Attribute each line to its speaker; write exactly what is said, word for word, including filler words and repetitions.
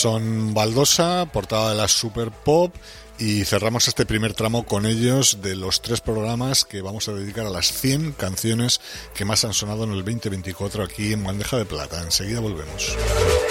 Speaker 1: Son Baldosa, portada de la Super Pop, y cerramos este primer tramo con ellos de los tres programas que vamos a dedicar a las cien canciones que más han sonado en el veinte veinticuatro aquí en Bandeja de Plata. Enseguida volvemos.